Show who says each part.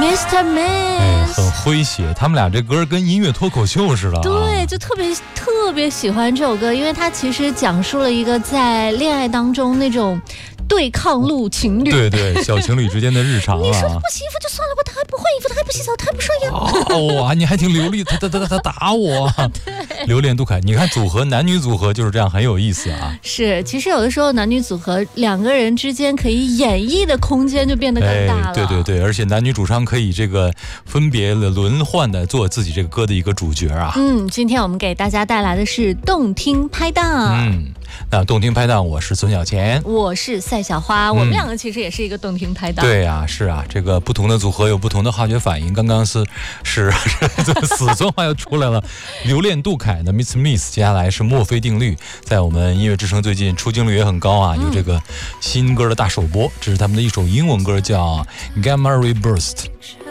Speaker 1: Mr. Miss，
Speaker 2: 很诙谐。他们俩这歌跟音乐脱口秀似的。
Speaker 1: 对，就特别喜欢这首歌，因为它其实讲述了一个在恋爱当中那种对抗路情侣，
Speaker 2: 对，小情侣之间的日常啊。
Speaker 1: 你说他不洗衣服就算了吧，他还不换衣服，他还不洗澡，他还不刷牙。
Speaker 2: 哇，你还挺流利，他打我。留恋杜凯，你看男女组合就是这样，很有意思啊。
Speaker 1: 是，其实有的时候男女组合两个人之间可以演绎的空间就变得更大了。
Speaker 2: 对，而且男女主唱可以这个分别轮换的做自己这个歌的一个主角啊。
Speaker 1: 今天我们给大家带来的是动听拍档。
Speaker 2: 那动听拍档，我是孙小钱，
Speaker 1: 我是赛小花，我们两个其实也是一个动听拍档。
Speaker 2: 对啊，是啊，这个不同的组合有不同的化学反应。刚刚是死忠话又出来了，留恋杜凯的 Mr. Miss， 接下来是墨菲定律，在我们音乐之声最近出镜率也很高啊，有这个新歌的大首播，这是他们的一首英文歌叫 Gamma Ray Burst。